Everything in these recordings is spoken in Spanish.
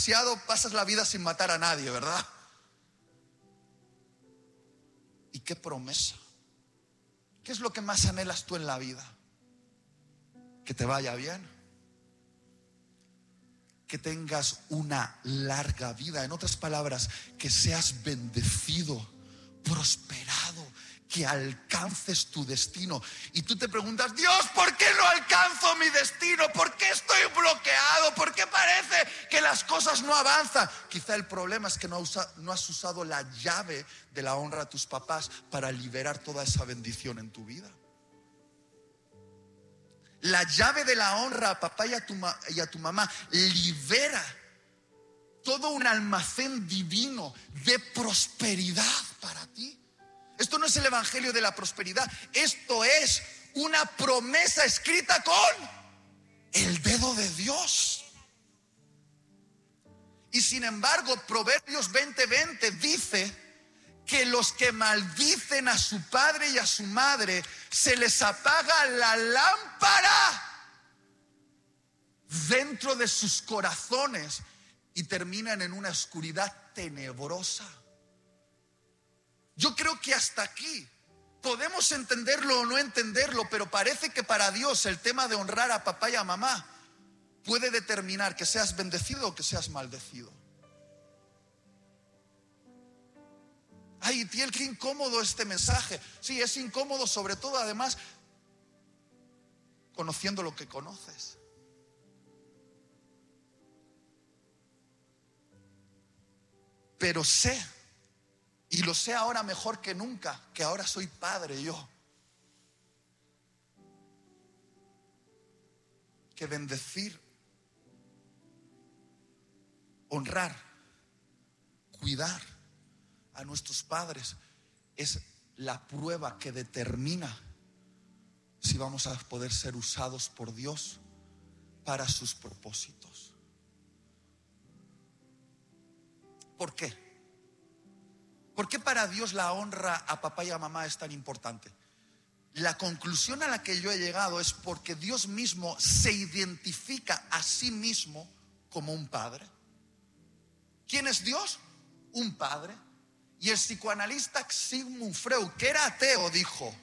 pasas la vida sin matar a nadie, ¿verdad? ¿Y qué promesa? ¿Qué es lo que más anhelas tú en la vida? Que te vaya bien, que tengas una larga vida. En otras palabras, que seas bendecido, prosperado, que alcances tu destino. Y tú te preguntas: Dios, ¿por qué no alcanzo mi destino? ¿Por qué estoy bloqueado? ¿Por qué parece que las cosas no avanzan? Quizá el problema es que no has usado la llave de la honra a tus papás para liberar toda esa bendición en tu vida. La llave de la honra a papá y a tu mamá libera todo un almacén divino de prosperidad para ti. Esto no es el evangelio de la prosperidad. Esto es una promesa escrita con el dedo de Dios. Y sin embargo, Proverbios 20:20 dice que los que maldicen a su padre y a su madre, se les apaga la lámpara dentro de sus corazones y terminan en una oscuridad tenebrosa. Yo creo que hasta aquí podemos entenderlo o no entenderlo, pero parece que para Dios el tema de honrar a papá y a mamá puede determinar que seas bendecido o que seas maldecido. Ay, Tiel, qué incómodo este mensaje. Sí, es incómodo, sobre todo además conociendo lo que conoces. Pero sé, y lo sé ahora mejor que nunca, que ahora soy padre yo, que bendecir, honrar, cuidar a nuestros padres es la prueba que determina si vamos a poder ser usados por Dios para sus propósitos. ¿Por qué? ¿Por qué para Dios la honra a papá y a mamá es tan importante? La conclusión a la que yo he llegado es porque Dios mismo se identifica a sí mismo como un padre. ¿Quién es Dios? Un padre. Y el psicoanalista Sigmund Freud, que era ateo, dijo: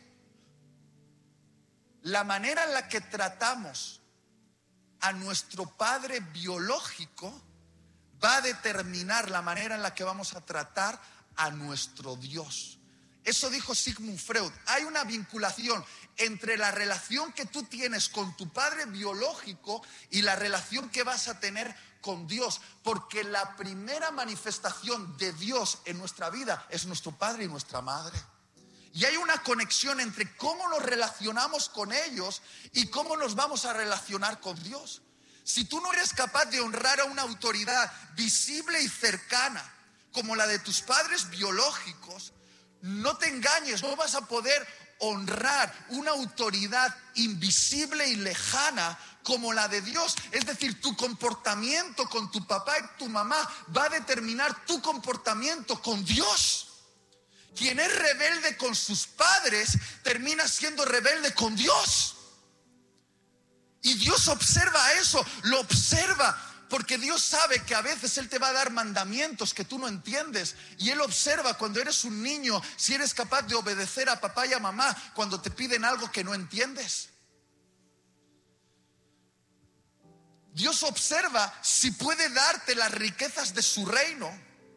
la manera en la que tratamos a nuestro padre biológico va a determinar la manera en la que vamos a tratar a nuestro Dios. Eso dijo Sigmund Freud. Hay una vinculación entre la relación que tú tienes con tu padre biológico y la relación que vas a tener con Dios, porque la primera manifestación de Dios en nuestra vida es nuestro padre y nuestra madre. Y hay una conexión entre cómo nos relacionamos con ellos y cómo nos vamos a relacionar con Dios. Si tú no eres capaz de honrar a una autoridad visible y cercana como la de tus padres biológicos, no te engañes, no vas a poder honrar una autoridad invisible y lejana como la de Dios. Es decir, tu comportamiento con tu papá y tu mamá va a determinar tu comportamiento con Dios. Quien es rebelde con sus padres termina siendo rebelde con Dios. Y Dios observa eso, lo observa. Porque Dios sabe que a veces Él te va a dar mandamientos que tú no entiendes. Y Él observa cuando eres un niño si eres capaz de obedecer a papá y a mamá cuando te piden algo que no entiendes. Dios observa si puede darte las riquezas de su reino,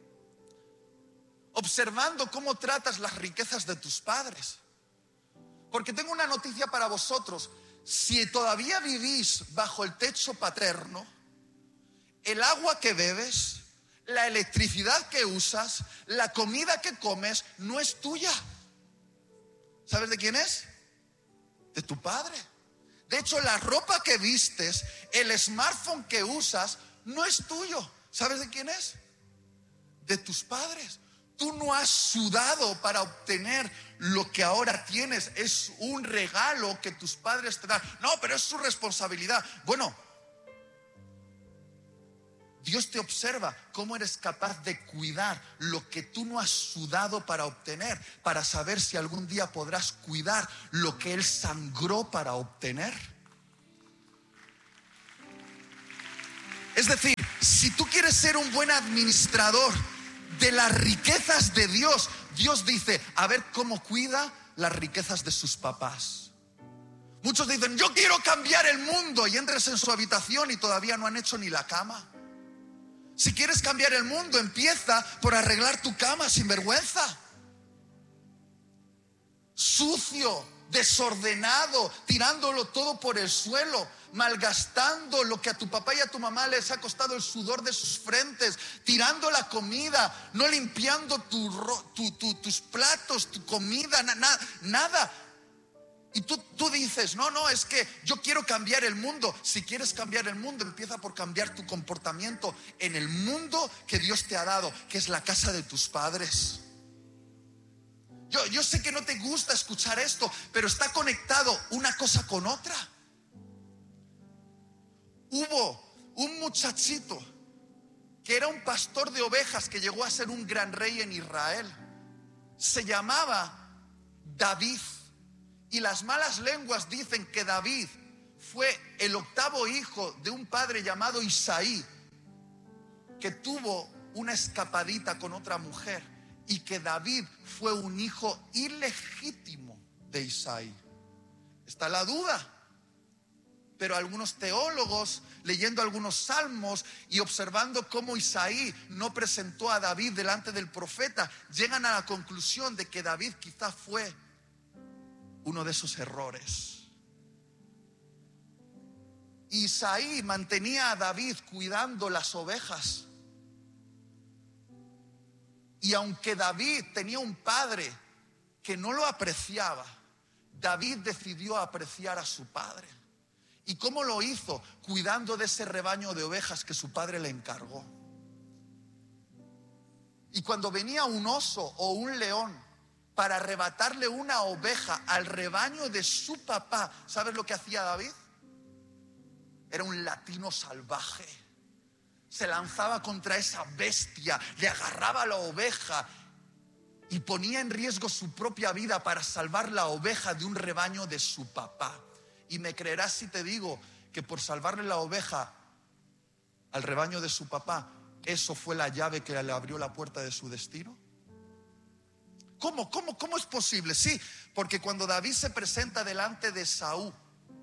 observando cómo tratas las riquezas de tus padres. Porque tengo una noticia para vosotros. Si todavía vivís bajo el techo paterno, el agua que bebes, la electricidad que usas, la comida que comes, no es tuya. ¿Sabes de quién es? De tu padre. De hecho, la ropa que vistes, el smartphone que usas, no es tuyo. ¿Sabes de quién es? De tus padres. Tú no has sudado para obtener lo que ahora tienes. Es un regalo que tus padres te dan. No, pero es su responsabilidad. Bueno, Dios te observa cómo eres capaz de cuidar lo que tú no has sudado para obtener, para saber si algún día podrás cuidar lo que Él sangró para obtener. Es decir, Si tú quieres ser un buen administrador de las riquezas de Dios, Dios dice, a ver cómo cuida las riquezas de sus papás. Muchos dicen, yo quiero cambiar el mundo, y entras en su habitación y todavía no han hecho ni la cama. Si quieres cambiar el mundo, empieza por arreglar tu cama, sin vergüenza. Sucio, desordenado, tirándolo todo por el suelo, malgastando lo que a tu papá y a tu mamá les ha costado el sudor de sus frentes, tirando la comida, no limpiando tus platos, tu comida, nada. Y tú dices, no, es que yo quiero cambiar el mundo. Si quieres cambiar el mundo, empieza por cambiar tu comportamiento en el mundo que Dios te ha dado, que es la casa de tus padres. Yo sé que no te gusta escuchar esto, pero está conectado una cosa con otra. Hubo un muchachito que era un pastor de ovejas que llegó a ser un gran rey en Israel. Se llamaba David. Y las malas lenguas dicen que David fue el 8º hijo de un padre llamado Isaí, que tuvo una escapadita con otra mujer, y que David fue un hijo ilegítimo de Isaí. Está la duda, pero algunos teólogos, leyendo algunos salmos y observando cómo Isaí no presentó a David delante del profeta, llegan a la conclusión de que David quizá fue uno de esos errores. Isaí mantenía a David cuidando las ovejas. Y aunque David tenía un padre que no lo apreciaba, David decidió apreciar a su padre. ¿Y cómo lo hizo? Cuidando de ese rebaño de ovejas que su padre le encargó. Y cuando venía un oso o un león para arrebatarle una oveja al rebaño de su papá, ¿sabes lo que hacía David? Era un latino salvaje. Se lanzaba contra esa bestia, le agarraba a la oveja y ponía en riesgo su propia vida para salvar la oveja de un rebaño de su papá. Y me creerás si te digo que por salvarle la oveja al rebaño de su papá, eso fue la llave que le abrió la puerta de su destino. ¿Cómo es posible? Sí, porque cuando David se presenta delante de Saúl,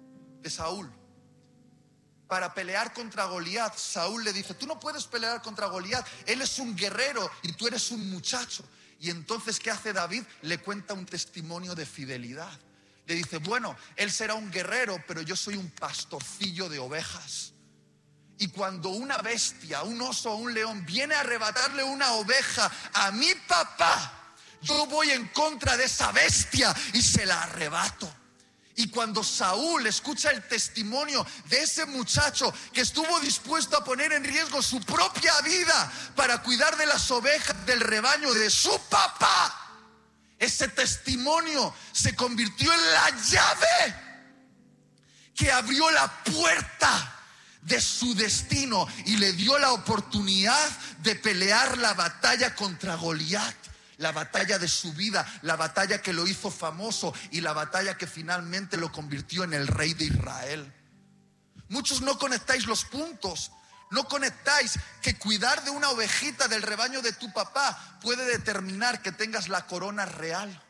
para pelear contra Goliat, Saúl le dice, tú no puedes pelear contra Goliat, él es un guerrero y tú eres un muchacho. Y entonces, ¿qué hace David? Le cuenta un testimonio de fidelidad. Le dice, bueno, él será un guerrero, pero yo soy un pastorcillo de ovejas. Y cuando una bestia, un oso o un león viene a arrebatarle una oveja a mi papá, yo voy en contra de esa bestia y se la arrebato. Y cuando Saúl escucha el testimonio de ese muchacho que estuvo dispuesto a poner en riesgo su propia vida para cuidar de las ovejas del rebaño de su papá, ese testimonio se convirtió en la llave que abrió la puerta de su destino y le dio la oportunidad de pelear la batalla contra Goliat. La batalla de su vida, la batalla que lo hizo famoso y la batalla que finalmente lo convirtió en el rey de Israel. Muchos no conectáis los puntos, no conectáis que cuidar de una ovejita del rebaño de tu papá puede determinar que tengas la corona real.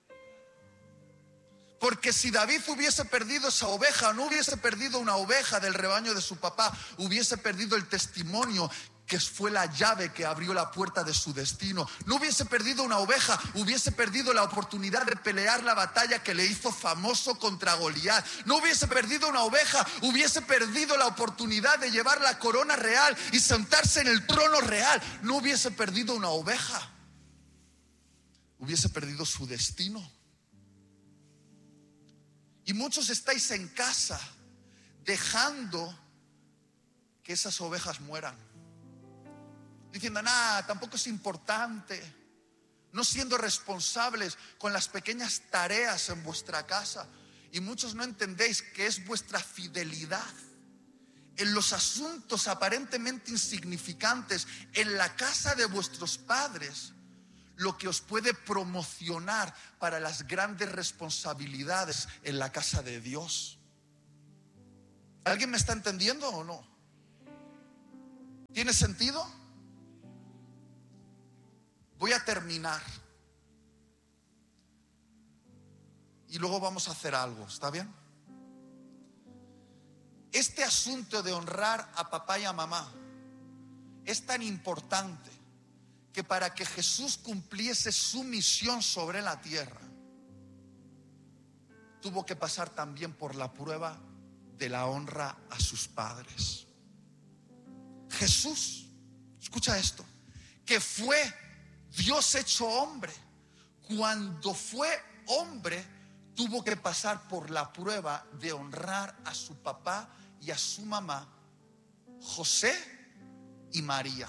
Porque si David hubiese perdido esa oveja, no hubiese perdido una oveja del rebaño de su papá, hubiese perdido el testimonio que fue la llave que abrió la puerta de su destino. No hubiese perdido una oveja, hubiese perdido la oportunidad de pelear la batalla que le hizo famoso contra Goliat. No hubiese perdido una oveja, hubiese perdido la oportunidad de llevar la corona real y sentarse en el trono real. No hubiese perdido una oveja, hubiese perdido su destino. Y muchos estáis en casa dejando que esas ovejas mueran, diciendo, nada, tampoco es importante, no siendo responsables con las pequeñas tareas en vuestra casa. Y muchos no entendéis que es vuestra fidelidad en los asuntos aparentemente insignificantes en la casa de vuestros padres lo que os puede promocionar para las grandes responsabilidades en la casa de Dios. ¿Alguien me está entendiendo o no? ¿Tiene sentido? Voy a terminar. Y luego vamos a hacer algo, ¿está bien? Este asunto de honrar a papá y a mamá es tan importante que para que Jesús cumpliese su misión sobre la tierra, tuvo que pasar también por la prueba de la honra a sus padres. Jesús, escucha esto, que fue Dios hecho hombre, cuando fue hombre, tuvo que pasar por la prueba de honrar a su papá y a su mamá, José y María.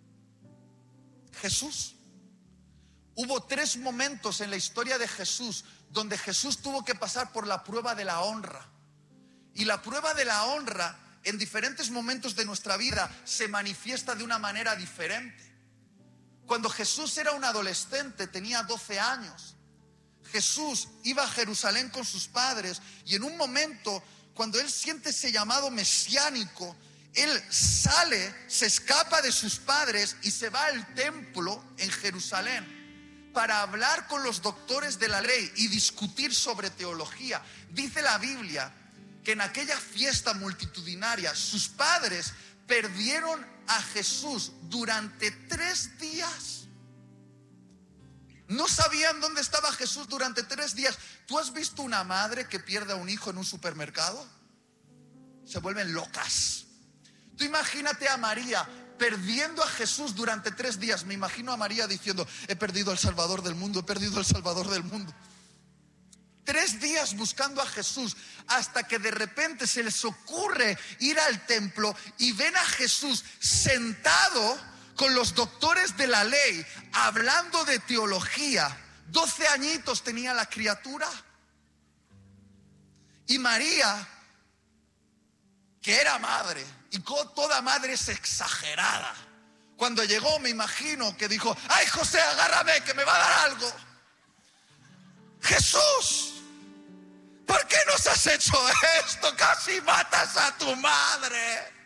Jesús. Hubo 3 momentos en la historia de Jesús donde Jesús tuvo que pasar por la prueba de la honra. Y la prueba de la honra en diferentes momentos de nuestra vida se manifiesta de una manera diferente. Cuando Jesús era un adolescente, tenía 12 años. Jesús iba a Jerusalén con sus padres y en un momento, cuando él siente ese llamado mesiánico, él sale, se escapa de sus padres y se va al templo en Jerusalén para hablar con los doctores de la ley y discutir sobre teología. Dice la Biblia que en aquella fiesta multitudinaria sus padres perdieron a Jesús durante 3 días. No sabían dónde estaba Jesús durante 3 días. ¿Tú has visto una madre que pierde a un hijo en un supermercado? Se vuelven locas. Tú imagínate a María perdiendo a Jesús durante 3 días. Me imagino a María diciendo: he perdido al Salvador del mundo, he perdido al Salvador del mundo. 3 días buscando a Jesús, hasta que de repente se les ocurre ir al templo y ven a Jesús sentado con los doctores de la ley, hablando de teología. 12 añitos tenía la criatura. Y María, que era madre, y toda madre es exagerada, cuando llegó me imagino que dijo: ay, José, agárrame que me va a dar algo. Jesús, ¿por qué nos has hecho esto? Casi matas a tu madre.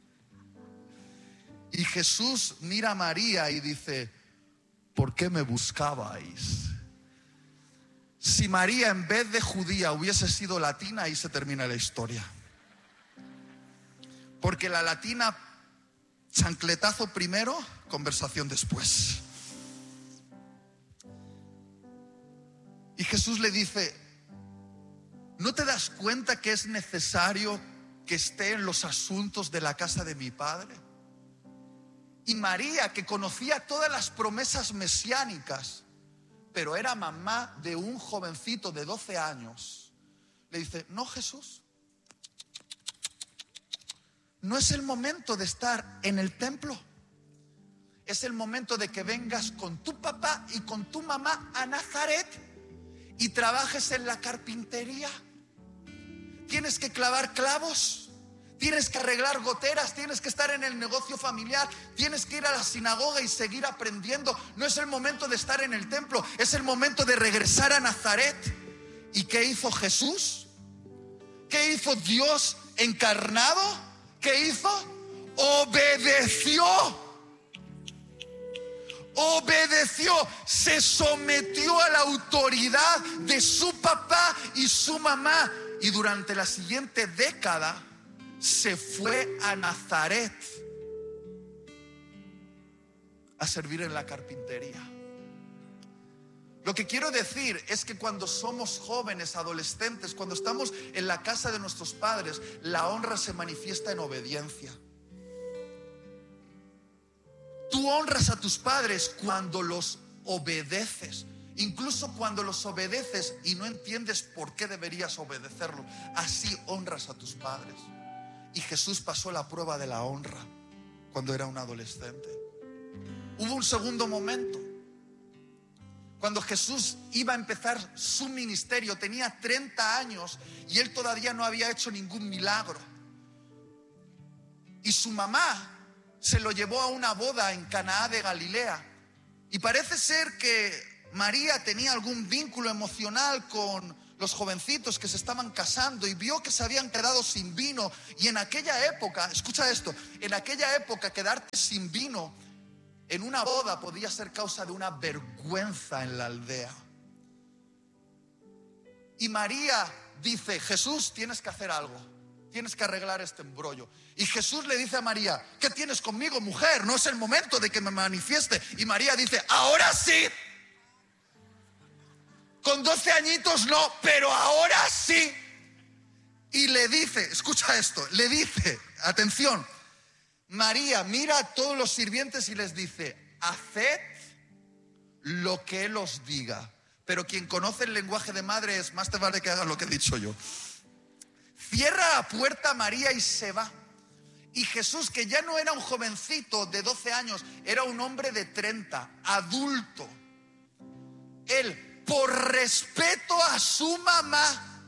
Y Jesús mira a María y dice: ¿por qué me buscabais? Si María en vez de judía hubiese sido latina, ahí se termina la historia. Porque la latina, chancletazo primero, conversación después. Y Jesús le dice: ¿no te das cuenta que es necesario que esté en los asuntos de la casa de mi Padre? Y María, que conocía todas las promesas mesiánicas, pero era mamá de un jovencito de 12 años, le dice: no, Jesús, no es el momento de estar en el templo. Es el momento de que vengas con tu papá y con tu mamá a Nazaret y trabajes en la carpintería. Tienes que clavar clavos, tienes que arreglar goteras, tienes que estar en el negocio familiar, tienes que ir a la sinagoga y seguir aprendiendo. No es el momento de estar en el templo, es el momento de regresar a Nazaret. ¿Y qué hizo Jesús? ¿Qué hizo Dios encarnado? ¿Qué hizo? Obedeció. Obedeció, se sometió a la autoridad de su papá y su mamá. Y durante la siguiente década se fue a Nazaret a servir en la carpintería. Lo que quiero decir es que cuando somos jóvenes, adolescentes, cuando estamos en la casa de nuestros padres, la honra se manifiesta en obediencia. Tú honras a tus padres cuando los obedeces, incluso cuando los obedeces y no entiendes por qué deberías obedecerlo. Así honras a tus padres. Y Jesús pasó la prueba de la honra cuando era un adolescente. Hubo un segundo momento, cuando Jesús iba a empezar su ministerio. Tenía 30 años y él todavía no había hecho ningún milagro. Y su mamá se lo llevó a una boda en Canaá de Galilea. Y parece ser que María tenía algún vínculo emocional con los jovencitos que se estaban casando y vio que se habían quedado sin vino. Y en aquella época, escucha esto, en aquella época quedarte sin vino en una boda podía ser causa de una vergüenza en la aldea. Y María dice: Jesús, tienes que hacer algo, tienes que arreglar este embrollo. Y Jesús le dice a María: ¿qué tienes conmigo, mujer? No es el momento de que me manifieste. Y María dice: ahora sí. Con 12 añitos no, pero ahora sí. Y le dice, escucha esto, le dice, atención, María mira a todos los sirvientes y les dice: haced lo que Él os diga. Pero quien conoce el lenguaje de madre es: más te vale que hagas lo que he dicho yo. Cierra la puerta María y se va. Y Jesús, que ya no era un jovencito de 12 años, era un hombre de 30, adulto. Él, por respeto a su mamá,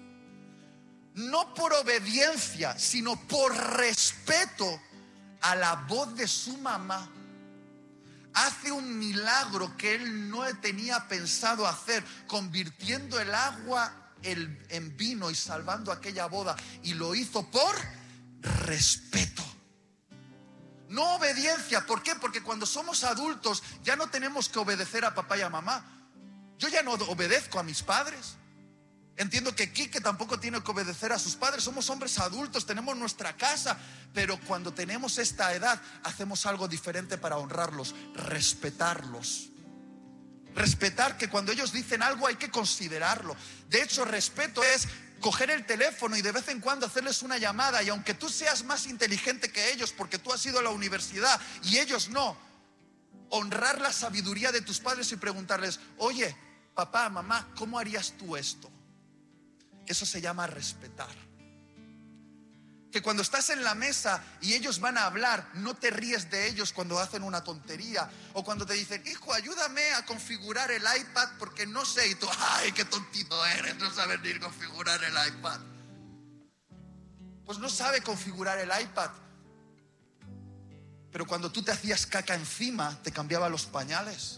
no por obediencia, sino por respeto a la voz de su mamá, hace un milagro que él no tenía pensado hacer, convirtiendo el agua en vino y salvando aquella boda. Y lo hizo por respeto, no obediencia. ¿Por qué? Porque cuando somos adultos ya no tenemos que obedecer a papá y a mamá. Yo ya no obedezco a mis padres. Entiendo que Quique tampoco tiene que obedecer a sus padres. Somos hombres adultos, tenemos nuestra casa. Pero cuando tenemos esta edad, hacemos algo diferente para honrarlos: respetarlos. Respetar que cuando ellos dicen algo hay que considerarlo. De hecho, respeto es coger el teléfono y de vez en cuando hacerles una llamada. Y aunque tú seas más inteligente que ellos porque tú has ido a la universidad y ellos no, honrar la sabiduría de tus padres y preguntarles: oye, papá, mamá, ¿cómo harías tú esto? Eso se llama respetar. Que cuando estás en la mesa y ellos van a hablar, no te ríes de ellos cuando hacen una tontería. O cuando te dicen: hijo, ayúdame a configurar el iPad porque no sé. Y tú: ay, qué tontito eres, no sabes ni configurar el iPad. Pues no sabe configurar el iPad. Pero cuando tú te hacías caca encima, te cambiaba los pañales.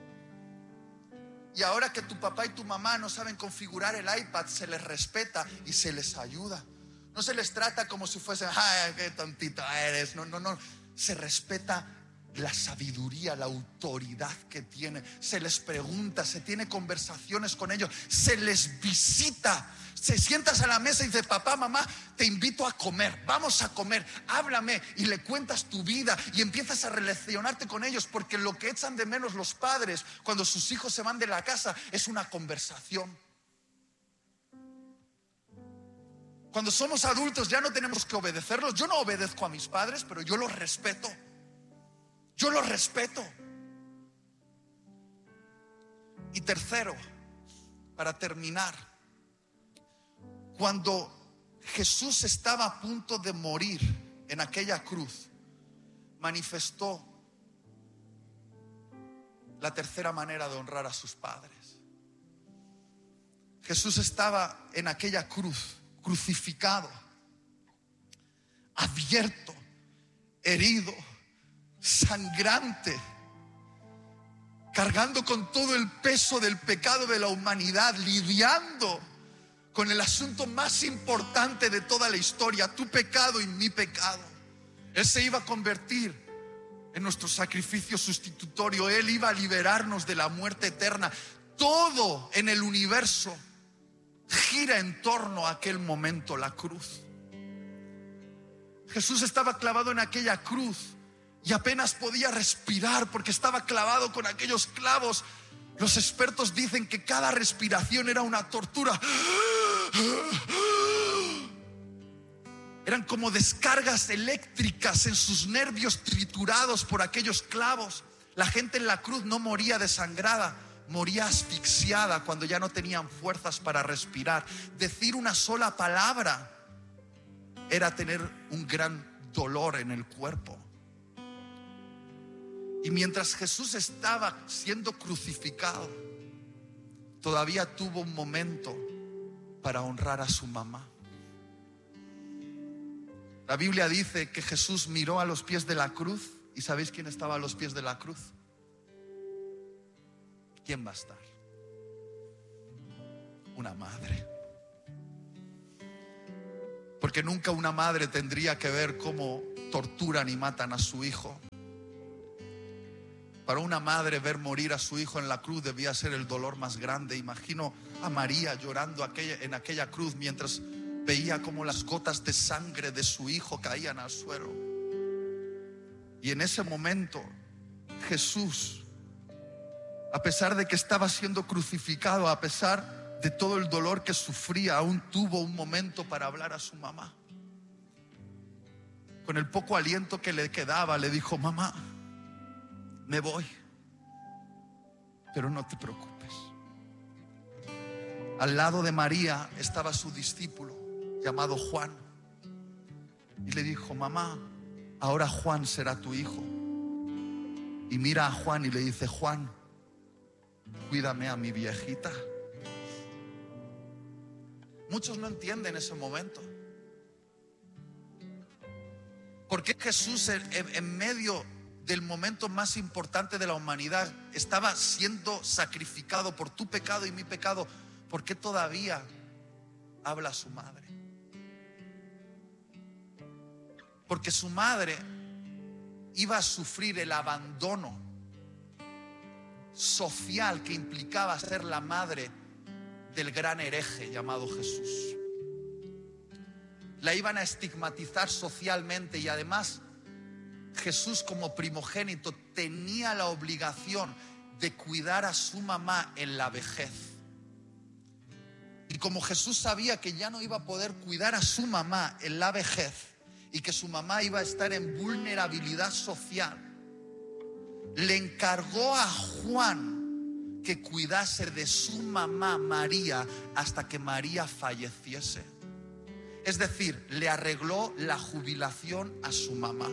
Y ahora que tu papá y tu mamá no saben configurar el iPad, se les respeta y se les ayuda. No se les trata como si fuesen: ay, qué tontita eres. No. Se respeta la sabiduría, la autoridad que tiene. Se les pregunta, se tiene conversaciones con ellos, se les visita. Se sientas a la mesa y dices: papá, mamá, te invito a comer, vamos a comer, háblame. Y le cuentas tu vida y empiezas a relacionarte con ellos. Porque lo que echan de menos los padres cuando sus hijos se van de la casa es una conversación. Cuando somos adultos ya no tenemos que obedecerlos. Yo no obedezco a mis padres, pero yo los respeto. Yo los respeto. Y tercero, para terminar, cuando Jesús estaba a punto de morir en aquella cruz, manifestó la tercera manera de honrar a sus padres. Jesús estaba en aquella cruz, crucificado, abierto, herido, sangrante, cargando con todo el peso del pecado de la humanidad, lidiando con el asunto más importante de toda la historia: tu pecado y mi pecado. Él se iba a convertir en nuestro sacrificio sustitutorio. Él iba a liberarnos de la muerte eterna. Todo en el universo gira en torno a aquel momento, la cruz. Jesús estaba clavado en aquella cruz y apenas podía respirar porque estaba clavado con aquellos clavos. Los expertos dicen que cada respiración era una tortura. Eran como descargas eléctricas en sus nervios triturados por aquellos clavos. La gente en la cruz no moría desangrada, moría asfixiada cuando ya no tenían fuerzas para respirar. Decir una sola palabra era tener un gran dolor en el cuerpo. Y mientras Jesús estaba siendo crucificado, todavía tuvo un momento para honrar a su mamá. La Biblia dice que Jesús miró a los pies de la cruz. ¿Y sabéis quién estaba a los pies de la cruz? ¿Quién va a estar? una madre. Porque nunca una madre tendría que ver cómo torturan y matan a su hijo. Para una madre ver morir a su hijo en la cruz debía ser el dolor más grande. Imagino a María llorando en aquella cruz mientras veía cómo las gotas de sangre de su hijo caían al suelo. Y en ese momento Jesús, a pesar de que estaba siendo crucificado, a pesar de todo el dolor que sufría, aún tuvo un momento para hablar a su mamá. Con el poco aliento que le quedaba, le dijo: mamá, me voy, pero no te preocupes. Al lado de María estaba su discípulo llamado Juan, y le dijo: mamá, ahora Juan será tu hijo. Y mira a Juan y le dice: Juan, cuídame a mi viejita. Muchos no entienden ese momento. ¿Por qué Jesús en medio del momento más importante de la humanidad estaba siendo sacrificado por tu pecado y mi pecado? ¿Por qué todavía habla a su madre? Porque su madre iba a sufrir el abandono social que implicaba ser la madre del gran hereje llamado Jesús. La iban a estigmatizar socialmente, y además Jesús, como primogénito, tenía la obligación de cuidar a su mamá en la vejez. Y como Jesús sabía que ya no iba a poder cuidar a su mamá en la vejez y que su mamá iba a estar en vulnerabilidad social, le encargó a Juan que cuidase de su mamá María hasta que María falleciese. Es decir, le arregló la jubilación a su mamá.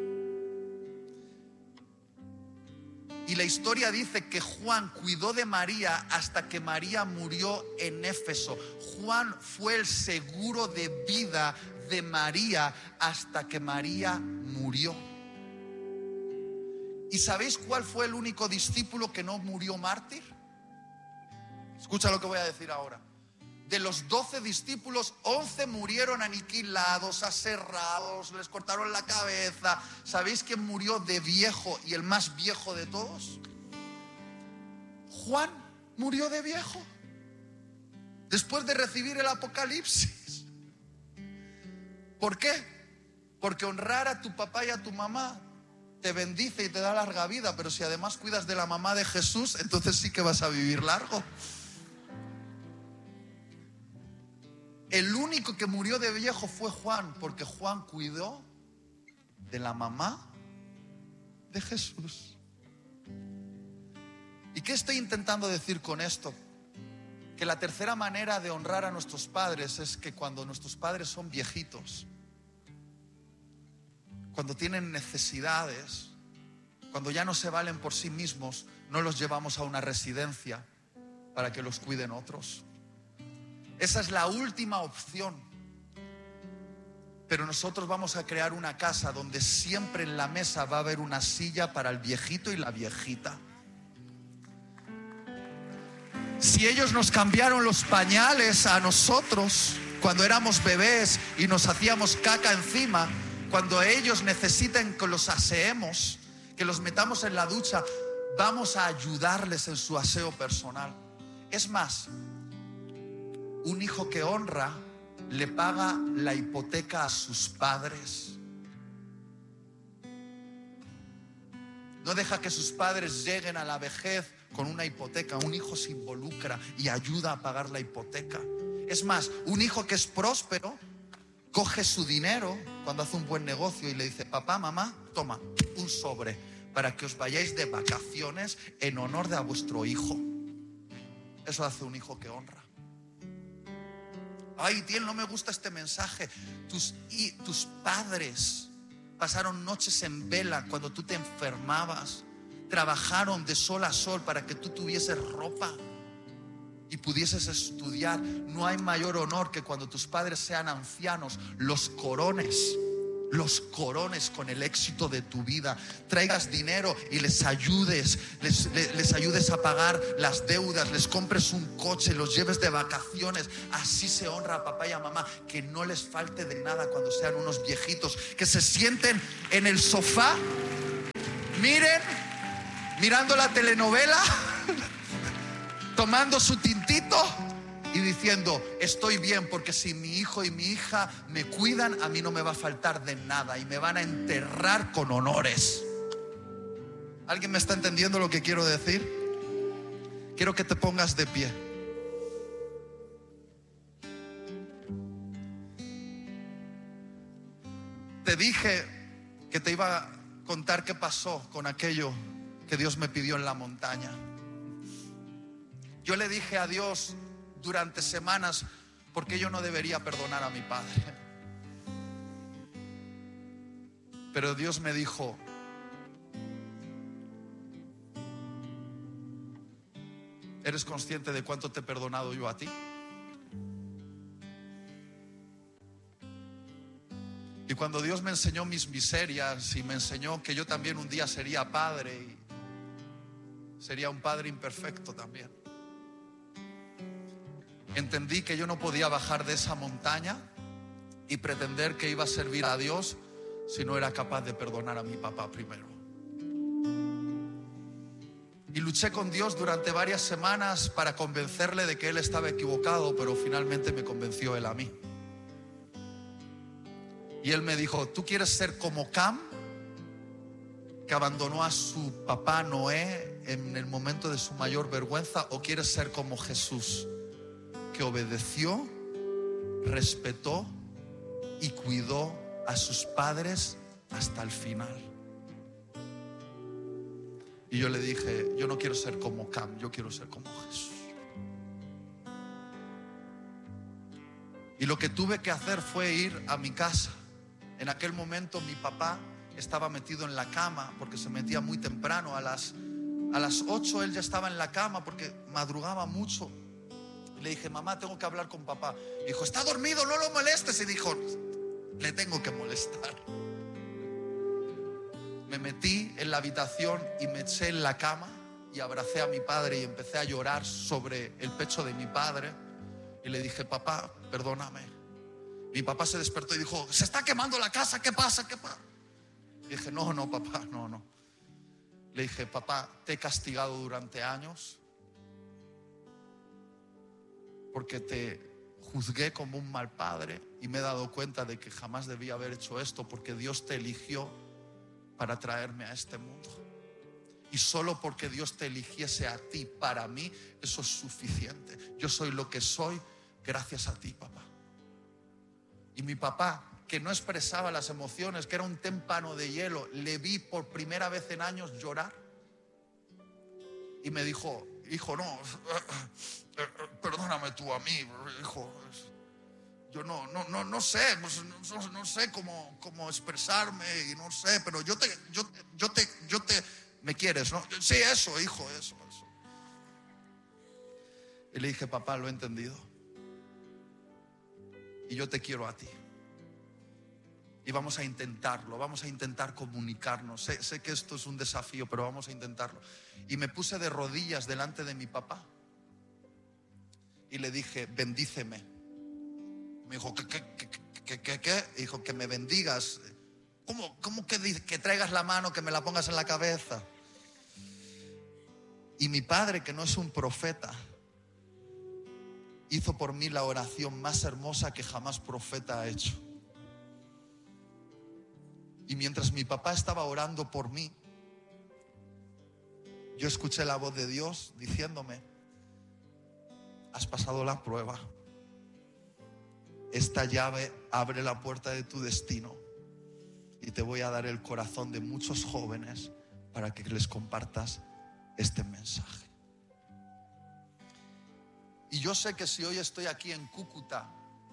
Y la historia dice que Juan cuidó de María hasta que María murió en Éfeso. Juan fue el seguro de vida de María hasta que María murió. ¿Y sabéis cuál fue el único discípulo que no murió mártir? Escucha lo que voy a decir ahora. De los 12 discípulos, 11 murieron aniquilados, aserrados, les cortaron la cabeza. ¿Sabéis quién murió de viejo y el más viejo de todos? Juan murió de viejo, después de recibir el Apocalipsis. ¿Por qué? Porque honrar a tu papá y a tu mamá te bendice y te da larga vida, pero si además cuidas de la mamá de Jesús, entonces sí que vas a vivir largo. El único que murió de viejo fue Juan, porque Juan cuidó de la mamá de Jesús. ¿Y qué estoy intentando decir con esto? Que la tercera manera de honrar a nuestros padres es que cuando nuestros padres son viejitos, cuando tienen necesidades, cuando ya no se valen por sí mismos, no los llevamos a una residencia para que los cuiden otros. Esa es la última opción. Pero nosotros vamos a crear una casa donde siempre en la mesa va a haber una silla para el viejito y la viejita. Si ellos nos cambiaron los pañales a nosotros cuando éramos bebés y nos hacíamos caca encima, cuando ellos necesiten que los aseemos, que los metamos en la ducha, vamos a ayudarles en su aseo personal. Es más, un hijo que honra le paga la hipoteca a sus padres. No deja que sus padres lleguen a la vejez con una hipoteca. Un hijo se involucra y ayuda a pagar la hipoteca. Es más, un hijo que es próspero coge su dinero cuando hace un buen negocio y le dice: papá, mamá, toma un sobre para que os vayáis de vacaciones en honor de vuestro hijo. Eso hace un hijo que honra. Ay, Tiel, no me gusta este mensaje. Tus padres pasaron noches en vela cuando tú te enfermabas. Trabajaron de sol a sol para que tú tuvieses ropa y pudieses estudiar. No hay mayor honor que cuando tus padres sean ancianos, los corones los corones con el éxito de tu vida, traigas dinero y les ayudes, les ayudes a pagar las deudas, les compres un coche, los lleves de vacaciones. Así se honra a papá y a mamá, que no les falte de nada cuando sean unos viejitos, que se sienten en el sofá, mirando la telenovela, tomando su tintito y diciendo: estoy bien, porque si mi hijo y mi hija me cuidan, a mí no me va a faltar de nada y me van a enterrar con honores. ¿Alguien me está entendiendo lo que quiero decir? Quiero que te pongas de pie. Te dije que te iba a contar qué pasó con aquello que Dios me pidió en la montaña. Yo le dije a Dios durante semanas por qué yo no debería perdonar a mi padre. Pero Dios me dijo: ¿eres consciente de cuánto te he perdonado yo a ti? Y cuando Dios me enseñó mis miserias y me enseñó que yo también un día sería padre, y sería un padre imperfecto también, entendí que yo no podía bajar de esa montaña y pretender que iba a servir a Dios si no era capaz de perdonar a mi papá primero. Y luché con Dios durante varias semanas para convencerle de que Él estaba equivocado, pero finalmente me convenció Él a mí. Y Él me dijo: ¿tú quieres ser como Cam, que abandonó a su papá Noé en el momento de su mayor vergüenza, o quieres ser como Jesús, que obedeció, respetó y cuidó a sus padres hasta el final? Y yo le dije: yo no quiero ser como Cam, yo quiero ser como Jesús. Y lo que tuve que hacer fue ir a mi casa. En aquel momento mi papá estaba metido en la cama, porque se metía muy temprano. A las 8 él ya estaba en la cama porque madrugaba mucho. Y le dije: mamá, tengo que hablar con papá. Y dijo: está dormido, no lo molestes. Y dijo: le tengo que molestar. Me metí en la habitación y me eché en la cama y abracé a mi padre y empecé a llorar sobre el pecho de mi padre. Y le dije: papá, perdóname. Mi papá se despertó y dijo: se está quemando la casa, ¿qué pasa? ¿Qué pasa? Y dije: no, papá, no. Le dije: papá, te he castigado durante años porque te juzgué como un mal padre, y me he dado cuenta de que jamás debía haber hecho esto, porque Dios te eligió para traerme a este mundo. Y solo porque Dios te eligiese a ti para mí, eso es suficiente. Yo soy lo que soy gracias a ti, papá. Y mi papá, que no expresaba las emociones, que era un témpano de hielo, le vi por primera vez en años llorar. Y me dijo: hijo, no, perdóname tú a mí, hijo. Yo no sé, pues, no sé cómo expresarme, y no sé, pero yo te me quieres, ¿no? Sí, eso, hijo, eso. Y le dije: papá, lo he entendido, y yo te quiero a ti. Y vamos a intentarlo, vamos a intentar comunicarnos. Sé que esto es un desafío, pero vamos a intentarlo. Y me puse de rodillas delante de mi papá y le dije: bendíceme. Me dijo: ¿Qué? Dijo: que me bendigas. ¿Cómo que traigas la mano, que me la pongas en la cabeza? Y mi padre, que no es un profeta, hizo por mí la oración más hermosa que jamás profeta ha hecho. Y mientras mi papá estaba orando por mí, yo escuché la voz de Dios diciéndome: has pasado la prueba. Esta llave abre la puerta de tu destino, y te voy a dar el corazón de muchos jóvenes para que les compartas este mensaje. Y yo sé que si hoy estoy aquí en Cúcuta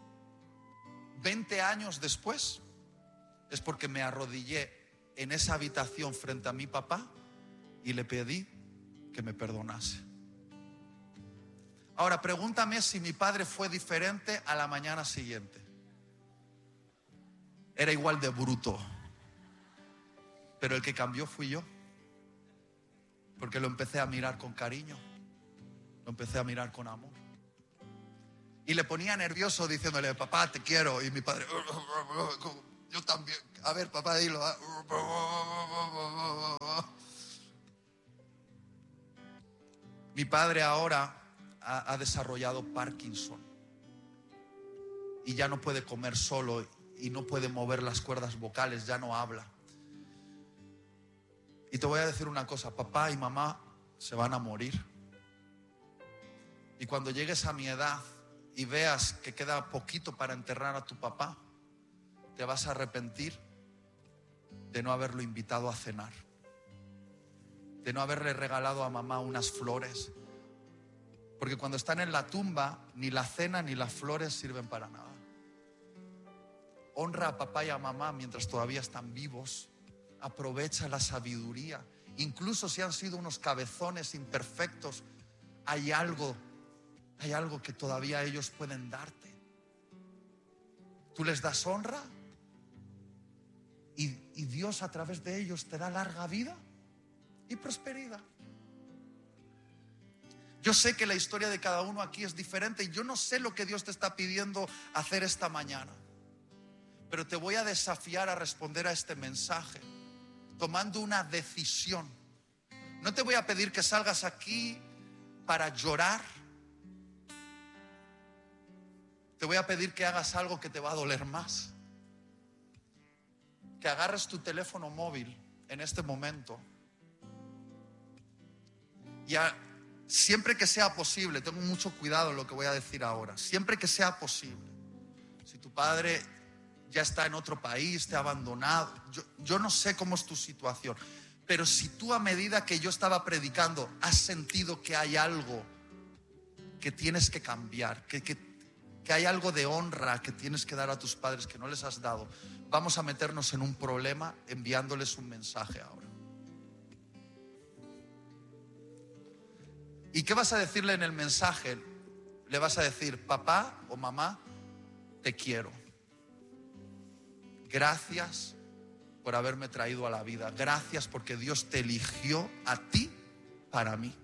20 años después, es porque me arrodillé en esa habitación frente a mi papá y le pedí que me perdonase. Ahora pregúntame si mi padre fue diferente a la mañana siguiente. era igual de bruto. Pero el que cambió fui yo. Porque lo empecé a mirar con cariño. Lo empecé a mirar con amor. Y le ponía nervioso diciéndole, papá, te quiero. Y mi padre, yo también. A ver, papá, dilo. Mi padre ahora ha desarrollado Parkinson. Y ya no puede comer solo. Y no puede mover las cuerdas vocales. Ya no habla. Y te voy a decir una cosa. Papá y mamá se van a morir. Y cuando llegues a mi edad y veas que queda poquito para enterrar a tu papá, te vas a arrepentir de no haberlo invitado a cenar, de no haberle regalado a mamá unas flores, porque cuando están en la tumba ni la cena ni las flores sirven para nada. Honra a papá y a mamá mientras todavía están vivos. Aprovecha la sabiduría, incluso si han sido unos cabezones imperfectos. Hay algo que todavía ellos pueden darte. Tú les das honra y Dios a través de ellos te da larga vida y prosperidad. Yo sé que la historia de cada uno aquí es diferente y yo no sé lo que Dios te está pidiendo hacer esta mañana, pero te voy a desafiar a responder a este mensaje tomando una decisión. No te voy a pedir que salgas aquí para llorar. Te voy a pedir que hagas algo que te va a doler más. Que agarres tu teléfono móvil en este momento. Y siempre que sea posible, tengo mucho cuidado en lo que voy a decir ahora. Siempre que sea posible, si tu padre ya está en otro país, te ha abandonado, yo no sé cómo es tu situación, pero si tú, a medida que yo estaba predicando, has sentido que hay algo que tienes que cambiar, que hay algo de honra que tienes que dar a tus padres que no les has dado, vamos a meternos en un problema enviándoles un mensaje ahora. ¿Y qué vas a decirle en el mensaje? Le vas a decir, papá o mamá, te quiero. Gracias por haberme traído a la vida. Gracias porque Dios te eligió a ti para mí.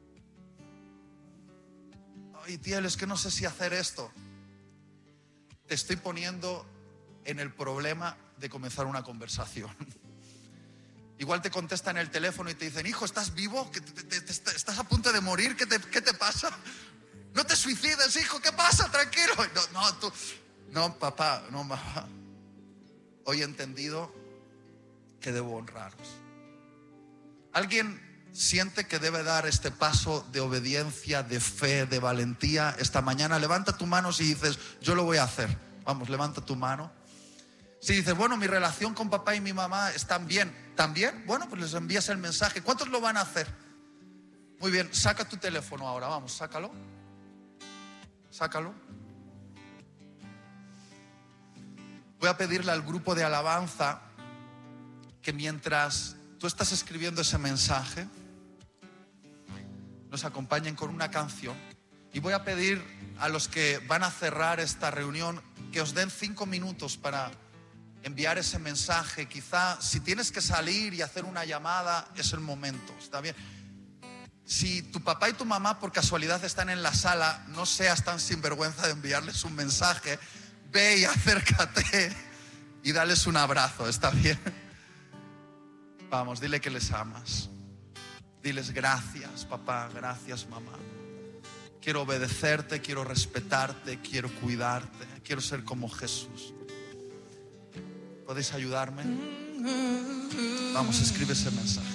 Ay, Tiel, es que no sé si hacer esto. Te estoy poniendo en el problema de comenzar una conversación. Igual te contestan en el teléfono y te dicen, hijo, ¿estás vivo? ¿Estás a punto de morir? ¿Qué te pasa? No te suicides, hijo, ¿qué pasa? Tranquilo. No, papá, no, mamá. Hoy he entendido que debo honraros. ¿Alguien siente que debe dar este paso de obediencia, de fe, de valentía esta mañana? Levanta tu mano si dices, yo lo voy a hacer. Vamos, levanta tu mano. Si dices, bueno, mi relación con papá y mi mamá están bien. ¿También? Bueno, pues les envías el mensaje. ¿Cuántos lo van a hacer? Muy bien, saca tu teléfono ahora, vamos, sácalo. Sácalo. Voy a pedirle al grupo de alabanza que mientras tú estás escribiendo ese mensaje, nos acompañen con una canción. Y voy a pedir a los que van a cerrar esta reunión que os den 5 minutos para enviar ese mensaje. Quizá si tienes que salir y hacer una llamada, es el momento, ¿está bien? Si tu papá y tu mamá por casualidad están en la sala, no seas tan sinvergüenza de enviarles un mensaje. Ve y acércate y dales un abrazo, ¿está bien? Vamos, dile que les amas. Diles gracias, papá, gracias, mamá. Quiero obedecerte, quiero respetarte, quiero cuidarte, quiero ser como Jesús. ¿Podéis ayudarme? Vamos, escribe ese mensaje.